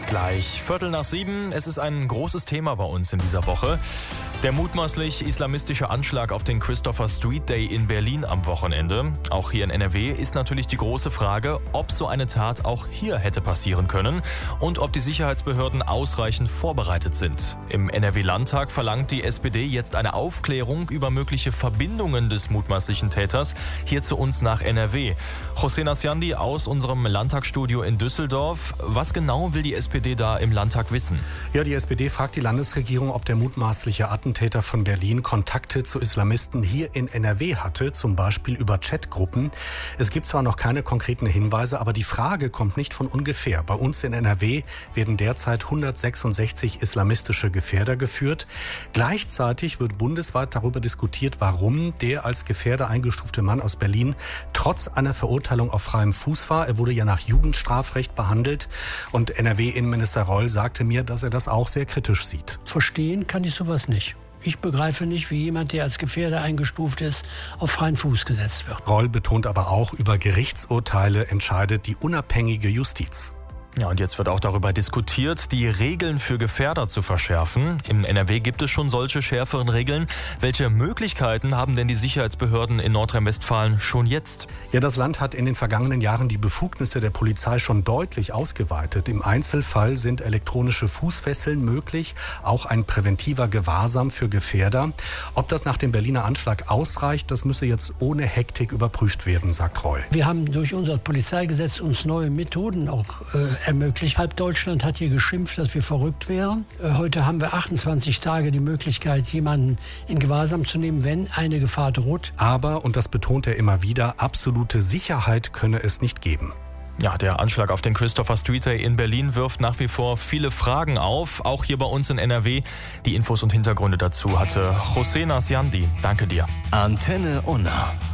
Gleich 6:15. Es ist ein großes Thema bei uns in dieser Woche. Der mutmaßlich islamistische Anschlag auf den Christopher Street Day in Berlin am Wochenende. Auch hier in NRW ist natürlich die große Frage, ob so eine Tat auch hier hätte passieren können und ob die Sicherheitsbehörden ausreichend vorbereitet sind. Im NRW-Landtag verlangt die SPD jetzt eine Aufklärung über mögliche Verbindungen des mutmaßlichen Täters hier zu uns nach NRW. José Nasciandi aus unserem Landtagsstudio in Düsseldorf. Was genau will die SPD da im Landtag wissen? Ja, die SPD fragt die Landesregierung, ob der mutmaßliche Attentäter von Berlin Kontakte zu Islamisten hier in NRW hatte, zum Beispiel über Chatgruppen. Es gibt zwar noch keine konkreten Hinweise, aber die Frage kommt nicht von ungefähr. Bei uns in NRW werden derzeit 166 islamistische Gefährder geführt. Gleichzeitig wird bundesweit darüber diskutiert, warum der als Gefährder eingestufte Mann aus Berlin trotz einer Verurteilung auf freiem Fuß war. Er wurde ja nach Jugendstrafrecht behandelt und NRW-Innenminister Reul sagte mir, dass er das auch sehr kritisch sieht. Verstehen kann ich sowas nicht. Ich begreife nicht, wie jemand, der als Gefährder eingestuft ist, auf freien Fuß gesetzt wird. Reul betont aber auch, über Gerichtsurteile entscheidet die unabhängige Justiz. Ja, und jetzt wird auch darüber diskutiert, die Regeln für Gefährder zu verschärfen. Im NRW gibt es schon solche schärferen Regeln. Welche Möglichkeiten haben denn die Sicherheitsbehörden in Nordrhein-Westfalen schon jetzt? Ja, das Land hat in den vergangenen Jahren die Befugnisse der Polizei schon deutlich ausgeweitet. Im Einzelfall sind elektronische Fußfesseln möglich, auch ein präventiver Gewahrsam für Gefährder. Ob das nach dem Berliner Anschlag ausreicht, das müsse jetzt ohne Hektik überprüft werden, sagt Reul. Wir haben durch unser Polizeigesetz uns neue Methoden auch ermöglicht. Halb Deutschland hat hier geschimpft, dass wir verrückt wären. Heute haben wir 28 Tage die Möglichkeit, jemanden in Gewahrsam zu nehmen, wenn eine Gefahr droht. Aber, und das betont er immer wieder, absolute Sicherheit könne es nicht geben. Ja, der Anschlag auf den Christopher Street Day in Berlin wirft nach wie vor viele Fragen auf, auch hier bei uns in NRW. Die Infos und Hintergründe dazu hatte José Nasciandi. Danke dir. Antenne Unna.